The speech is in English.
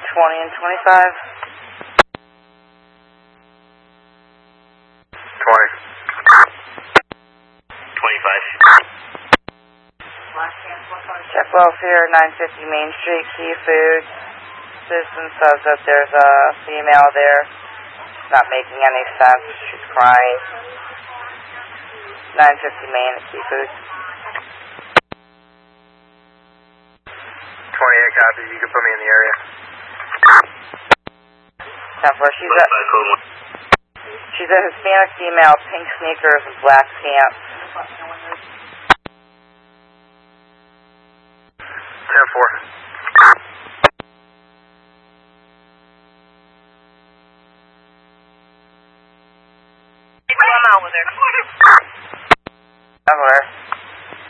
20 and 25. 20. 25. Check welfare, 950 Main Street, Key Foods. Citizen says that there's a female there. Not making any sense. She's crying. 950 Main at Key Foods. 28 copy. You can put me in the area. 10-4. She's a Hispanic female, pink sneakers and black pants. 10-4.